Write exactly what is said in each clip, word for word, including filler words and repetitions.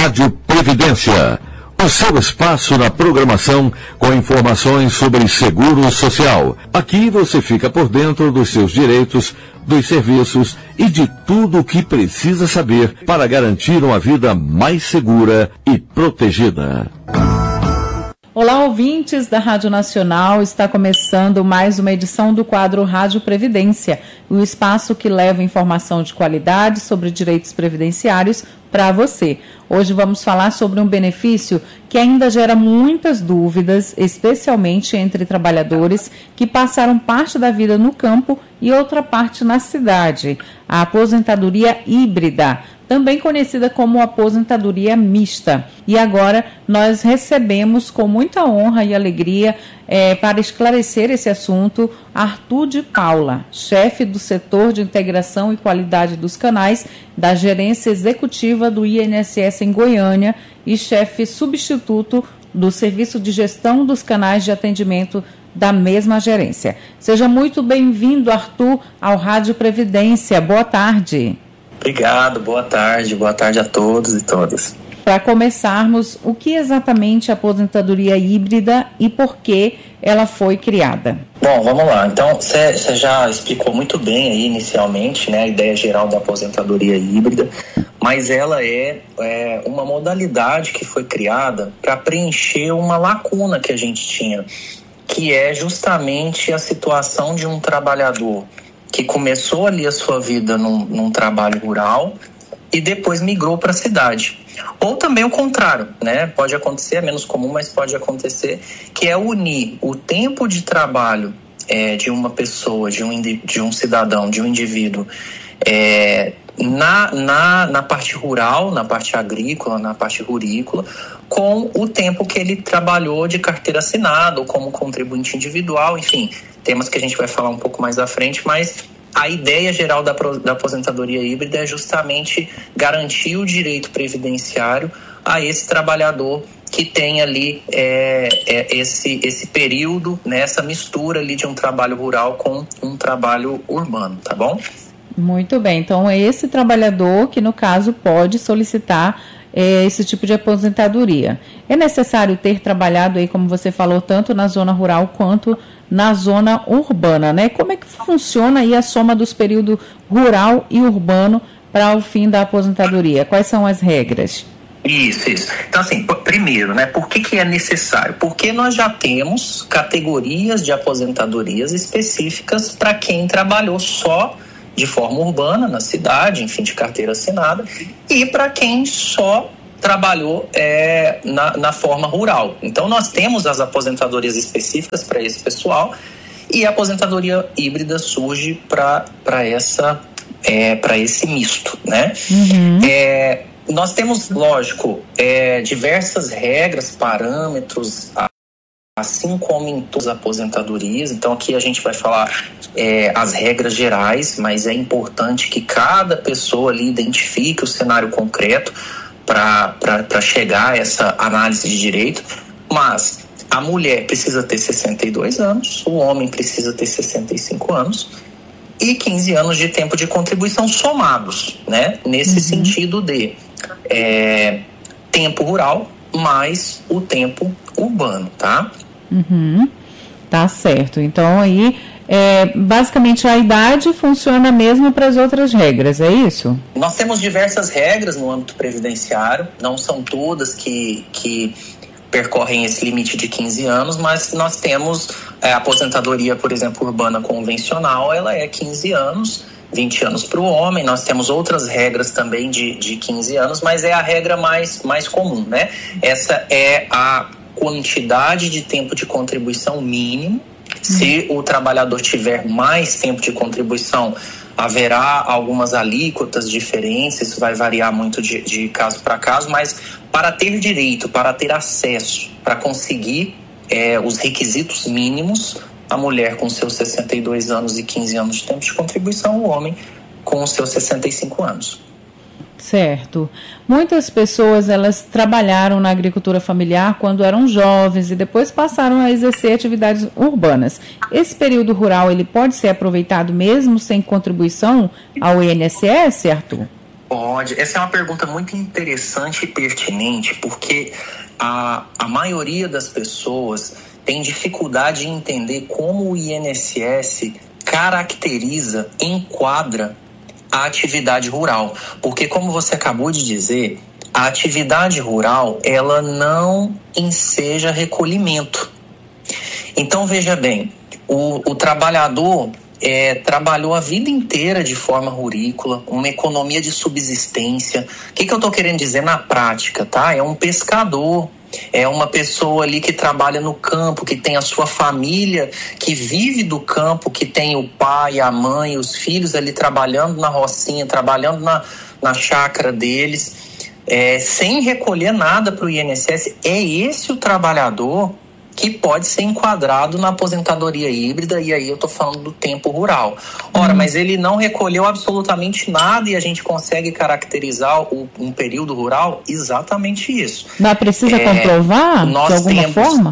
Rádio Previdência, o seu espaço na programação com informações sobre seguro social. Aqui você fica por dentro dos seus direitos, dos serviços e de tudo o que precisa saber para garantir uma vida mais segura e protegida. Olá, ouvintes da Rádio Nacional, está começando mais uma edição do quadro Rádio Previdência, o espaço que leva informação de qualidade sobre direitos previdenciários para você. Hoje vamos falar sobre um benefício que ainda gera muitas dúvidas, especialmente entre trabalhadores que passaram parte da vida no campo e outra parte na cidade, a aposentadoria híbrida, também conhecida como aposentadoria mista. E agora nós recebemos com muita honra e alegria é, para esclarecer esse assunto, Arthur de Paula, chefe do setor de integração e qualidade dos canais da gerência executiva do I N S S em Goiânia e chefe substituto do serviço de gestão dos canais de atendimento da mesma gerência. Seja muito bem-vindo, Arthur, ao Rádio Previdência. Boa tarde. Obrigado, boa tarde, boa tarde a todos e todas. Para começarmos, o que exatamente é a aposentadoria híbrida e por que ela foi criada? Bom, vamos lá. Então, você já explicou muito bem aí inicialmente, né, a ideia geral da aposentadoria híbrida, mas ela é, é uma modalidade que foi criada para preencher uma lacuna que a gente tinha, que é justamente a situação de um trabalhador que começou ali a sua vida num, num trabalho rural e depois migrou para a cidade. Ou também o contrário, né? Pode acontecer, é menos comum, mas pode acontecer, que é unir o tempo de trabalho é, de uma pessoa, de um, de um cidadão, de um indivíduo, é, na, na, na parte rural, na parte agrícola, na parte rurícola, com o tempo que ele trabalhou de carteira assinada ou como contribuinte individual, enfim, temas que a gente vai falar um pouco mais à frente, mas a ideia geral da, da aposentadoria híbrida é justamente garantir o direito previdenciário a esse trabalhador que tem ali é, é, esse, esse período, né, essa mistura ali de um trabalho rural com um trabalho urbano, tá bom? Muito bem, então é esse trabalhador que no caso pode solicitar é, esse tipo de aposentadoria. É necessário ter trabalhado aí, como você falou, tanto na zona rural quanto na zona urbana, né? Como é que funciona aí a soma dos períodos rural e urbano para o fim da aposentadoria? Quais são as regras? Isso, isso. Então, assim, primeiro, né, por que que é necessário? Porque nós já temos categorias de aposentadorias específicas para quem trabalhou só de forma urbana, na cidade, enfim, de carteira assinada, e para quem só trabalhou é, na, na forma rural. Então, nós temos as aposentadorias específicas para esse pessoal e a aposentadoria híbrida surge para essa, é, para esse misto, né? Uhum. É, nós temos, lógico, é, diversas regras, parâmetros, assim como em todas as aposentadorias. Então, aqui a gente vai falar é, as regras gerais, mas é importante que cada pessoa ali identifique o cenário concreto para chegar a essa análise de direito. Mas a mulher precisa ter sessenta e dois anos, o homem precisa ter sessenta e cinco anos e quinze anos de tempo de contribuição somados, né? Nesse uhum. sentido de é, tempo rural mais o tempo urbano, tá? Uhum. Tá certo. Então aí, é, basicamente a idade funciona mesmo para as outras regras, é isso? Nós temos diversas regras no âmbito previdenciário, não são todas que, que percorrem esse limite de quinze anos, mas nós temos é, a aposentadoria, por exemplo, urbana convencional, ela é quinze anos, vinte anos para o homem. Nós temos outras regras também de, de quinze anos, mas é a regra mais, mais comum, né? Essa é a quantidade de tempo de contribuição mínimo. Se o trabalhador tiver mais tempo de contribuição, haverá algumas alíquotas diferentes, isso vai variar muito de, de caso para caso, mas para ter direito, para ter acesso, para conseguir é, os requisitos mínimos, a mulher com seus sessenta e dois anos e quinze anos de tempo de contribuição, o homem com seus sessenta e cinco anos. Certo. Muitas pessoas, elas trabalharam na agricultura familiar quando eram jovens e depois passaram a exercer atividades urbanas. Esse período rural, ele pode ser aproveitado mesmo sem contribuição ao I N S S, Arthur? Pode. Essa é uma pergunta muito interessante e pertinente, porque a, a maioria das pessoas tem dificuldade em entender como o I N S S caracteriza, enquadra a atividade rural. Porque, como você acabou de dizer, a atividade rural, ela não enseja recolhimento. Então, veja bem, o, o trabalhador é, trabalhou a vida inteira de forma rurícola, uma economia de subsistência. O que, que eu estou querendo dizer na prática, tá? É um pescador, é uma pessoa ali que trabalha no campo, que tem a sua família, que vive do campo, que tem o pai, a mãe, os filhos ali trabalhando na rocinha, trabalhando na, na chácara deles, é, sem recolher nada para o I N S S. É esse o trabalhador que pode ser enquadrado na aposentadoria híbrida, e aí eu estou falando do tempo rural. Ora, mas ele não recolheu absolutamente nada e a gente consegue caracterizar o, um período rural? Exatamente isso. Mas precisa é, comprovar de alguma temos... forma?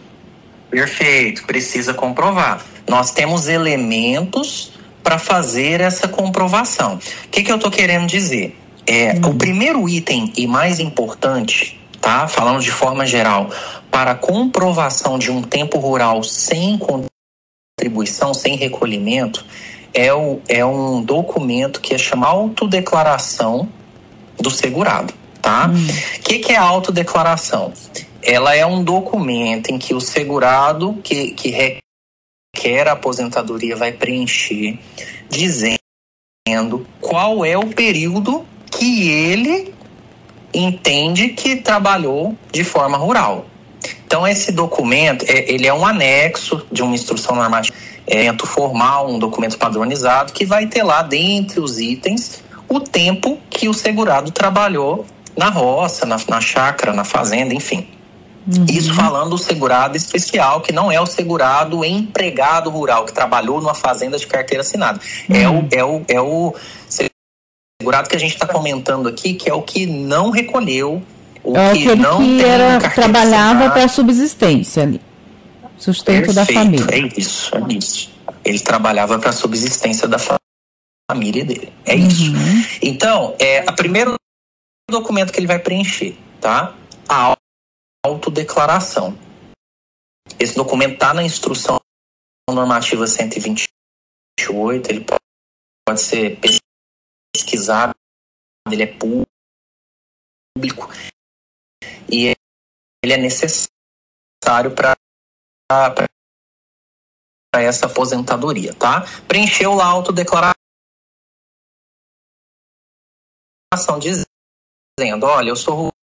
Perfeito, precisa comprovar. Nós temos elementos para fazer essa comprovação. O que, que eu estou querendo dizer? É, hum. O primeiro item e mais importante, tá? Falando de forma geral, para a comprovação de um tempo rural sem contribuição, sem recolhimento, é, o, é um documento que é chamado autodeclaração do segurado, tá? O hum. que, que é a autodeclaração? Ela é um documento em que o segurado que, que requer a aposentadoria vai preencher, dizendo qual é o período que ele entende que trabalhou de forma rural. Então, esse documento, é, ele é um anexo de uma instrução normativa, é um formal, um documento padronizado, que vai ter lá, dentre os itens, o tempo que o segurado trabalhou na roça, na, na chácara, na fazenda, enfim. Uhum. Isso falando do segurado especial, que não é o segurado empregado rural, que trabalhou numa fazenda de carteira assinada. Uhum. É o, é o, é o segurado que a gente está comentando aqui, que é o que não recolheu, o é que aquele não que tem era, trabalhava para subsistência ali, sustento. Perfeito, da família. É isso, é isso. Ele trabalhava para a subsistência da família dele. É uhum. isso. Então, é o primeiro documento que ele vai preencher, tá? A autodeclaração. Esse documento está na instrução normativa cento e vinte e oito, ele pode, pode ser pesquisado, ele é público e ele é necessário para essa aposentadoria, tá? Preencheu lá a autodeclaração dizendo, olha, eu sou